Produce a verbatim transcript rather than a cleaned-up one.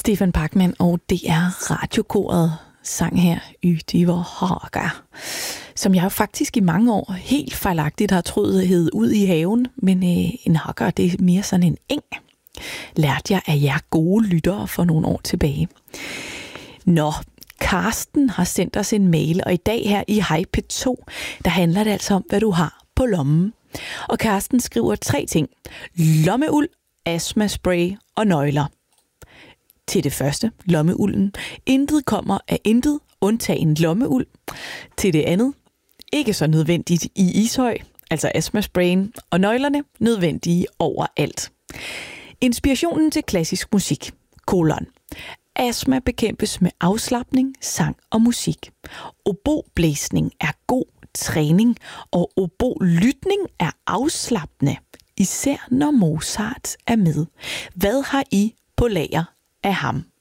Stefan Bachmann og D R Radiokoret sang her Y Diver Haga, som jeg faktisk i mange år helt fejlagtigt har troet hed ud i haven, men øh, en hakker, det er mere sådan en eng. Lærte jeg af jer gode lyttere for nogle år tilbage. Nå, Karsten har sendt os en mail, og i dag her i Hej P to, der handler det altså om, hvad du har på lommen. Og Karsten skriver tre ting. Lommeuld, astmaspray og nøgler. Til det første, lommeulden. Intet kommer af intet, undtagen lommeuld. Til det andet, ikke så nødvendigt i Ishøj, altså astmasprayen, og nøglerne nødvendige overalt. Inspirationen til klassisk musik, kolon. Astma bekæmpes med afslapning, sang og musik. Oboblæsning er god træning, og obolytning er afslappende, især når Mozart er med. Hvad har I på lager af ham?